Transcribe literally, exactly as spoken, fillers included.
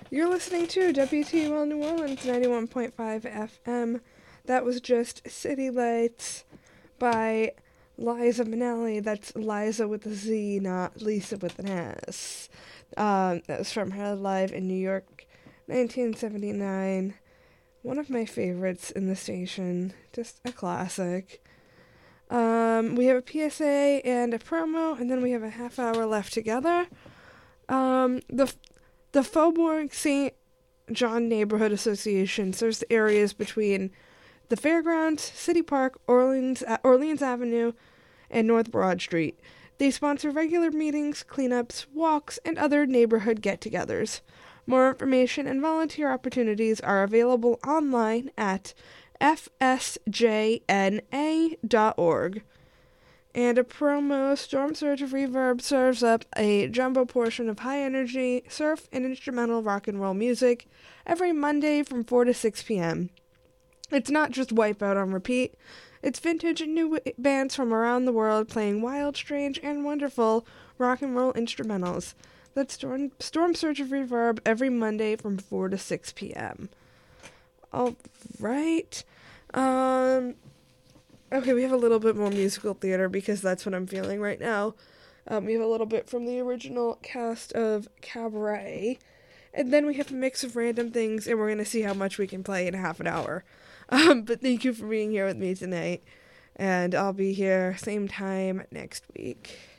You're listening to W T U L New Orleans ninety-one point five F M. That was just City Lights by Liza Minnelli. That's Liza with a Z, not Lisa with an S. Um, that was from her Live in New York, nineteen seventy-nine. One of my favorites in the station. Just a classic. Um, we have a P S A and a promo, and then we have a half hour left together. Um, the the Faubourg Saint John Neighborhood Association serves the areas between the Fairgrounds, City Park, Orleans, Orleans Avenue, and North Broad Street. They sponsor regular meetings, cleanups, walks, and other neighborhood get-togethers. More information and volunteer opportunities are available online at f s j n a dot org. And a promo, Storm Surge of Reverb serves up a jumbo portion of high-energy surf and instrumental rock and roll music every Monday from four to six p.m. It's not just Wipeout on repeat. It's vintage and new bands from around the world playing wild, strange, and wonderful rock and roll instrumentals. That's Storm, Storm Surge of Reverb every Monday from four to six p.m. All right. Um... Okay, we have a little bit more musical theater because that's what I'm feeling right now. Um, we have a little bit from the original cast of Cabaret. And then we have a mix of random things, and we're going to see how much we can play in half an hour. Um, but thank you for being here with me tonight. And I'll be here same time next week.